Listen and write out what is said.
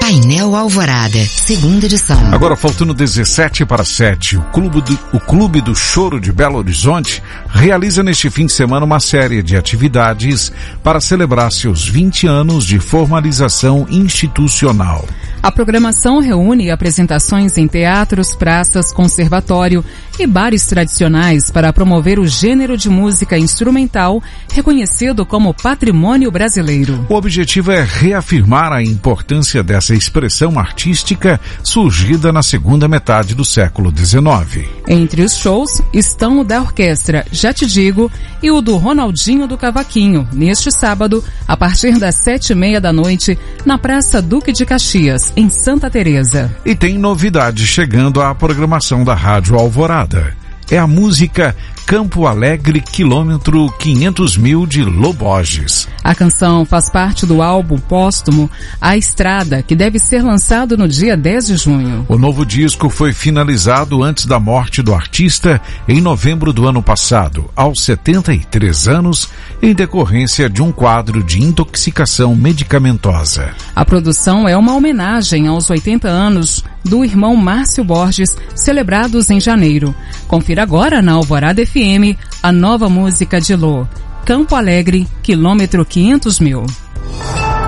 Painel Alvorada, segunda edição. Agora, faltando 17 para 7, o Clube do Choro de Belo Horizonte realiza neste fim de semana uma série de atividades para celebrar seus 20 anos de formalização institucional. A programação reúne apresentações em teatros, praças, conservatório e bares tradicionais para promover o gênero de música instrumental reconhecido como patrimônio brasileiro. O objetivo é reafirmar a importância dessa expressão artística surgida na segunda metade do século XIX. Entre os shows estão o da orquestra Já Te Digo e o do Ronaldinho do Cavaquinho, neste sábado, a partir das 7h30 da noite, na Praça Duque de Caxias, em Santa Teresa. E tem novidade chegando à programação da Rádio Alvorada. É a música Campo Alegre, quilômetro 500.000 de Loborges. A canção faz parte do álbum póstumo A Estrada, que deve ser lançado no dia 10 de junho. O novo disco foi finalizado antes da morte do artista em novembro do ano passado, aos 73 anos, em decorrência de um quadro de intoxicação medicamentosa. A produção é uma homenagem aos 80 anos do irmão Márcio Borges, celebrados em janeiro. Confira agora na Alvorada FM a nova música de Lô, Campo Alegre, quilômetro 500.000.